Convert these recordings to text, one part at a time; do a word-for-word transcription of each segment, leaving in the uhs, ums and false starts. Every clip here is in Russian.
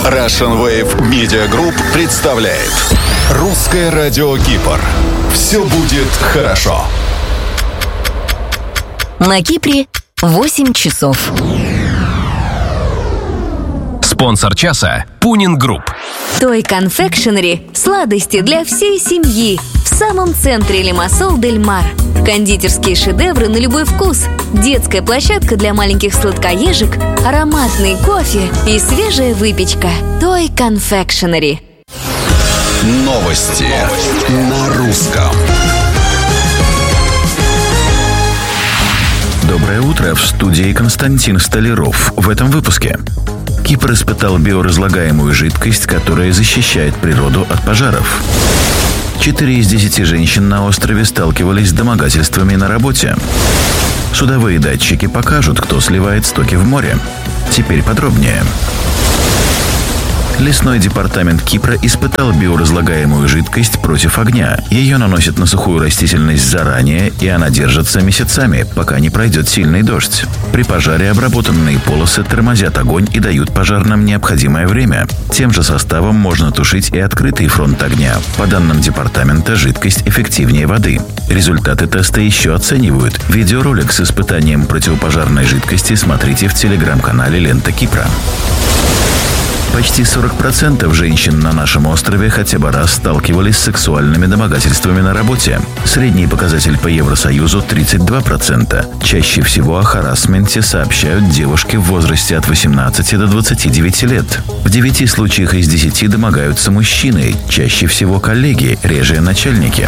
Russian Wave Media Group представляет Русское радио Кипр. Все будет хорошо. На Кипре восемь часов. Спонсор часа – Пунин Групп. Той Confectionery – сладости для всей семьи. В самом центре Лимассол Дель Мар. Кондитерские шедевры на любой вкус. Детская площадка для маленьких сладкоежек, ароматный кофе и свежая выпечка. Той Confectionery. Новости на русском. Доброе утро, в студии Константин Столяров. В этом выпуске. Кипр испытал биоразлагаемую жидкость, которая защищает природу от пожаров. Четыре из десяти женщин на острове сталкивались с домогательствами на работе. Судовые датчики покажут, кто сливает стоки в море. Теперь подробнее. Лесной департамент Кипра испытал биоразлагаемую жидкость против огня. Ее наносят на сухую растительность заранее, и она держится месяцами, пока не пройдет сильный дождь. При пожаре обработанные полосы тормозят огонь и дают пожарным необходимое время. Тем же составом можно тушить и открытый фронт огня. По данным департамента, жидкость эффективнее воды. Результаты теста еще оценивают. Видеоролик с испытанием противопожарной жидкости смотрите в телеграм-канале «Лента Кипра». Почти сорок процентов женщин на нашем острове хотя бы раз сталкивались с сексуальными домогательствами на работе. Средний показатель по Евросоюзу – тридцать два процента. Чаще всего о харассменте сообщают девушки в возрасте от восемнадцати до двадцати девяти лет. В девяти случаях из десяти домогаются мужчины, чаще всего коллеги, реже начальники.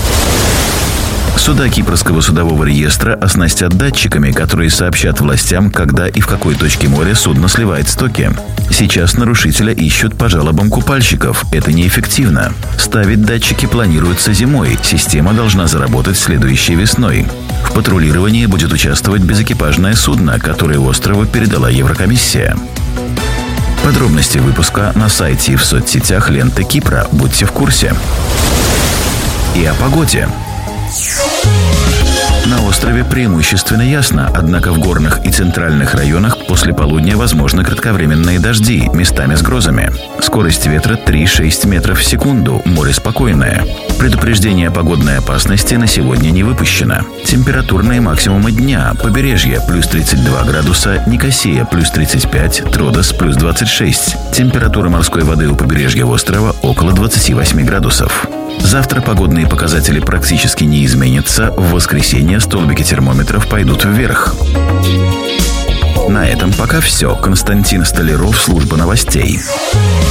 Суда Кипрского судового реестра оснастят датчиками, которые сообщат властям, когда и в какой точке моря судно сливает стоки. Сейчас нарушителя ищут по жалобам купальщиков. Это неэффективно. Ставить датчики планируется зимой. Система должна заработать следующей весной. В патрулировании будет участвовать безэкипажное судно, которое острову передала Еврокомиссия. Подробности выпуска на сайте и в соцсетях «Лента Кипра». Будьте в курсе. И о погоде. На острове преимущественно ясно, однако в горных и центральных районах после полудня возможны кратковременные дожди, местами с грозами. Скорость ветра три-шесть метров в секунду, море спокойное. Предупреждение о погодной опасности на сегодня не выпущено. Температурные максимумы дня: побережье плюс тридцать два градуса, Никосия плюс тридцать пять, Тродос плюс двадцать шесть. Температура морской воды у побережья острова около двадцати восьми градусов. Завтра погодные показатели практически не изменятся. В воскресенье столбики термометров пойдут вверх. На этом пока все. Константин Столяров, служба новостей.